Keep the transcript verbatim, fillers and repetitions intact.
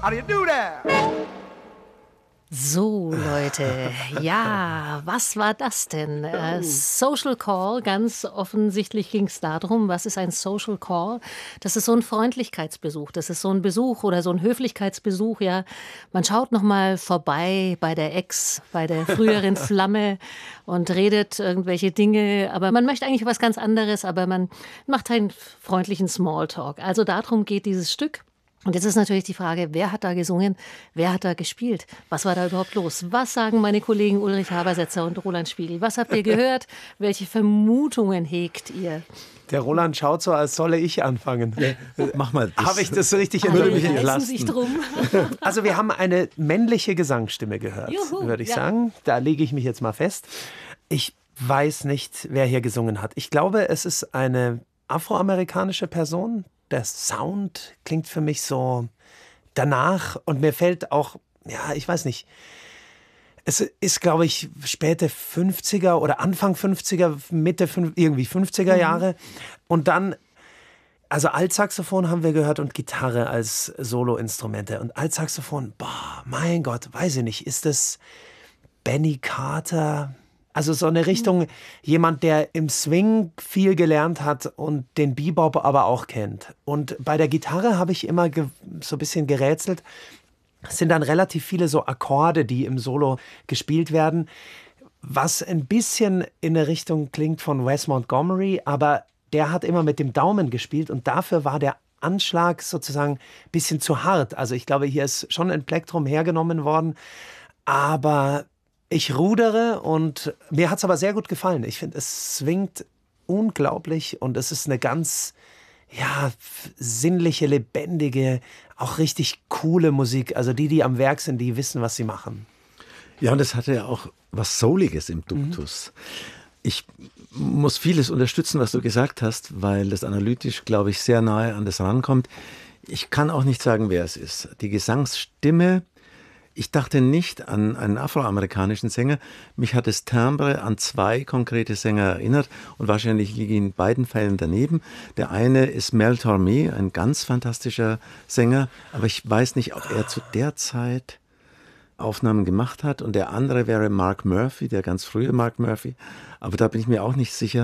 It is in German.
How do you do that? So, Leute, ja, was war das denn? Äh, Social Call, ganz offensichtlich ging es darum, was ist ein Social Call? Das ist so ein Freundlichkeitsbesuch, das ist so ein Besuch oder so ein Höflichkeitsbesuch, ja. Man schaut noch mal vorbei bei der Ex, bei der früheren Flamme und redet irgendwelche Dinge, aber man möchte eigentlich was ganz anderes, aber man macht einen freundlichen Smalltalk. Also darum geht dieses Stück. Und jetzt ist natürlich die Frage, wer hat da gesungen, wer hat da gespielt, was war da überhaupt los? Was sagen meine Kollegen Ulrich Habersetzer und Roland Spiegel? Was habt ihr gehört? Welche Vermutungen hegt ihr? Der Roland schaut so, als solle ich anfangen. Mach mal. Habe ich das richtig Alle interpretiert? reißen sich drum. Also wir haben eine männliche Gesangsstimme gehört, Juhu, würde ich ja. sagen. Da lege ich mich jetzt mal fest. Ich weiß nicht, wer hier gesungen hat. Ich glaube, es ist eine afroamerikanische Person. Der Sound klingt für mich so danach und mir fällt auch, ja, ich weiß nicht, es ist, glaube ich, späte fünfziger oder Anfang fünfziger, Mitte irgendwie fünfziger Jahre und dann, also Altsaxophon haben wir gehört und Gitarre als Soloinstrumente und Altsaxophon, boah, mein Gott, weiß ich nicht, ist das Benny Carter? Also so eine Richtung, jemand, der im Swing viel gelernt hat und den Bebop aber auch kennt. Und bei der Gitarre habe ich immer ge- so ein bisschen gerätselt. Es sind dann relativ viele so Akkorde, die im Solo gespielt werden, was ein bisschen in eine Richtung klingt von Wes Montgomery, aber der hat immer mit dem Daumen gespielt und dafür war der Anschlag sozusagen ein bisschen zu hart. Also ich glaube, hier ist schon ein Plektrum hergenommen worden, aber ich rudere und mir hat es aber sehr gut gefallen. Ich finde, es swingt unglaublich und es ist eine ganz, ja, sinnliche, lebendige, auch richtig coole Musik. Also die, die am Werk sind, die wissen, was sie machen. Ja, und es hatte ja auch was Souliges im Duktus. Mhm. Ich muss vieles unterstützen, was du gesagt hast, weil das analytisch, glaube ich, sehr nahe an das rankommt. Ich kann auch nicht sagen, wer es ist. Die Gesangsstimme, ich dachte nicht an einen afroamerikanischen Sänger. Mich hat das Timbre an zwei konkrete Sänger erinnert und wahrscheinlich liege ich in beiden Fällen daneben. Der eine ist Mel Tormé, ein ganz fantastischer Sänger, aber ich weiß nicht, ob er zu der Zeit Aufnahmen gemacht hat. Und der andere wäre Mark Murphy, der ganz frühe Mark Murphy, aber da bin ich mir auch nicht sicher.